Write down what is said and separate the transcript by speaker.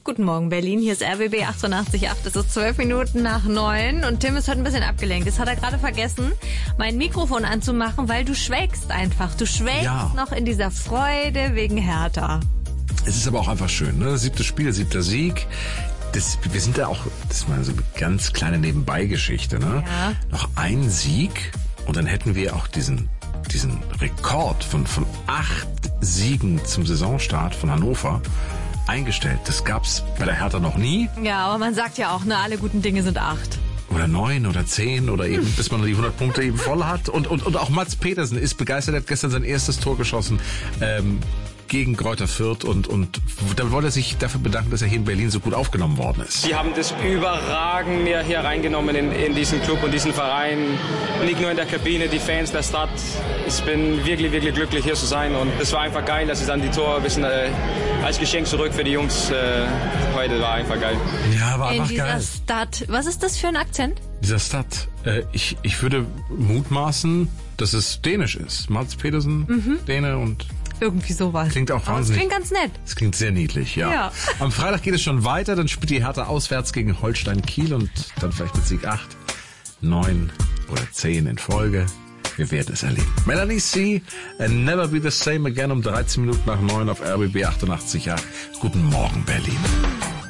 Speaker 1: Guten Morgen, Berlin. Hier ist RBB 88.8. Es ist 12 Minuten nach 9 und Tim ist heute ein bisschen abgelenkt. Das hat er gerade vergessen, mein Mikrofon anzumachen, weil du schwelgst einfach. Du schwelgst noch in dieser Freude wegen Hertha.
Speaker 2: Es ist aber auch einfach schön, ne? 7. Spiel, 7. Sieg. Wir sind da auch, das ist mal so eine ganz kleine Nebenbeigeschichte, ne?
Speaker 1: Ja.
Speaker 2: Noch ein Sieg und dann hätten wir auch diesen Rekord von 8 Siegen zum Saisonstart von Hannover eingestellt. Das gab's bei der Hertha noch nie.
Speaker 1: Ja, aber man sagt ja auch, ne, alle guten Dinge sind 8.
Speaker 2: Oder 9 oder 10 oder eben, bis man die 100 Punkte eben voll hat. Und auch Mats Petersen ist begeistert, er hat gestern sein erstes Tor geschossen. Gegen Greuther Fürth und da wollte er sich dafür bedanken, dass er hier in Berlin so gut aufgenommen worden ist.
Speaker 3: Sie haben das überragend mir hier reingenommen in diesen Club und diesen Verein. Nicht nur in der Kabine, die Fans, der Stadt. Ich bin wirklich, wirklich glücklich, hier zu sein und es war einfach geil, dass ich dann die Tor ein bisschen als Geschenk zurück für die Jungs heute war einfach geil.
Speaker 2: Ja, war einfach
Speaker 1: geil. In dieser Stadt. Was ist das für ein Akzent?
Speaker 2: Dieser Stadt. Ich würde mutmaßen, dass es dänisch ist. Mats Petersen, Däne und
Speaker 1: irgendwie sowas.
Speaker 2: Klingt auch wahnsinnig.
Speaker 1: Das klingt ganz nett.
Speaker 2: Das klingt sehr niedlich, ja. Am Freitag geht es schon weiter, dann spielt die Hertha auswärts gegen Holstein Kiel und dann vielleicht mit Sieg 8, 9 oder 10 in Folge. Wir werden es erleben. Melanie C. Never Be the Same Again um 13 Minuten nach 9 auf RBB 88. Ja, guten Morgen, Berlin.